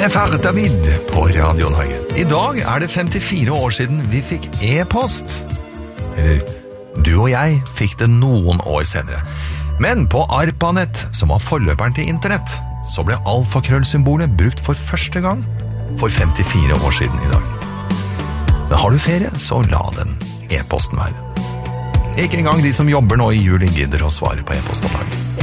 Det far David på Radio Norge. I dag det 54 år siden vi fikk e-post. Eller, du og jeg fikk det noen år senere. Men på ARPANET, som var forløperen til internett, så ble alfakrøllsymbolet brukt for første gang for 54 år siden i dag. Men har du ferie, så la den e-posten være. Ikke engang de som jobber nå i julen gidder å svare på e-post om dagen.